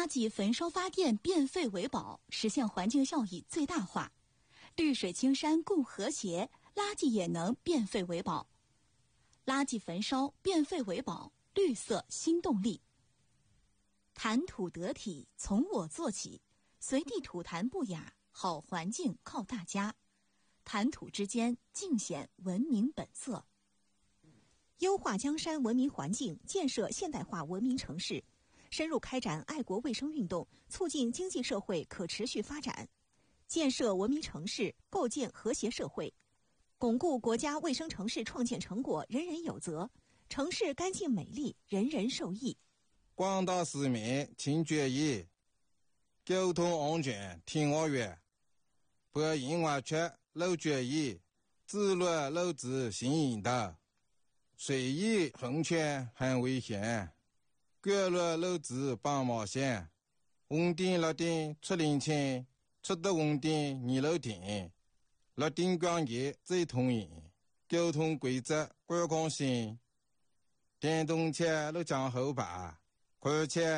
垃圾焚烧发电，变废为宝，实现环境效益最大化。绿水青山共和谐，垃圾也能变废为宝。垃圾焚烧，变废为宝，绿色新动力。谈吐得体，从我做起，随地吐痰不雅，好环境靠大家。谈吐之间，尽显文明本色。 优化江山文明环境，建设现代化文明城市，深入开展爱国卫生运动，促进经济社会可持续发展，建设文明城市，构建和谐社会，巩固国家卫生城市创建成果人人有责，城市干净美丽，人人受益。 广大市民请注意，交通安全听我话，不因为缺漏注意，自乱漏子行引导，随意横穿很危险，干乱漏子帮冒险，红灯绿灯出领情，出得红灯你漏停，绿灯光节最通行，交通规则管控性，电动车都讲后排，而且